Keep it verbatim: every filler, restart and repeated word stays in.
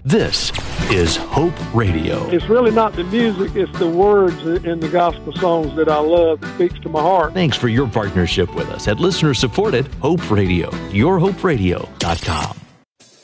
This is Hope Radio. It's really not the music, it's the words in the gospel songs that I love that speaks to my heart. Thanks for your partnership with us at listener-supported Hope Radio, your hope radio dot com.